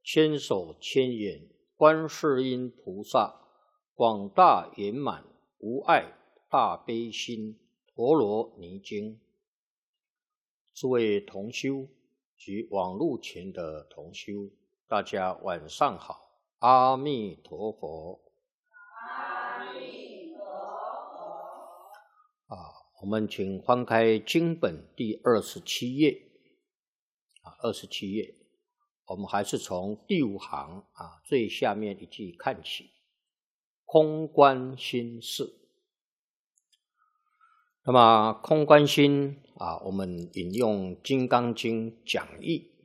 千手千眼观世音菩萨，广大圆满无碍大悲心陀罗尼经。诸位同修及网络前的同修，大家晚上好，阿弥陀佛。 阿弥陀佛。 我们请翻开经本第27页，27页，我们还是从第5行最下面一句看起，空观心事。那么空观心我们引用《金刚经》讲义